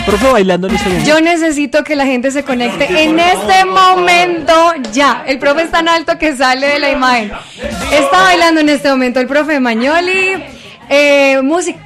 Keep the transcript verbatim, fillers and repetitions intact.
Profe bailando en este momento. Yo necesito que la gente se conecte en este momento ya. El profe es tan alto que sale de la imagen. Está bailando en este momento el profe Magnoli. Eh, música.